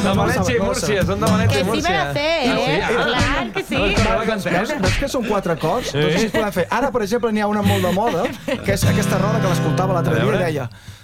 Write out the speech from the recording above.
De València i Múrcia, són de València i Que sí Múrcia. me la sé, clar que sí. Veus que són 4 acords? Doncs així es poden fer. Ara, per exemple, n'hi ha una molt de moda, que és aquesta roda que l'escoltava l'altre dia i deia